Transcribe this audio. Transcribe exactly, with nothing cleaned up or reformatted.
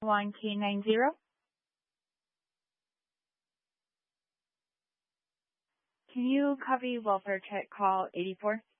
one K nine zero. Can you copy welfare check call eighty-four?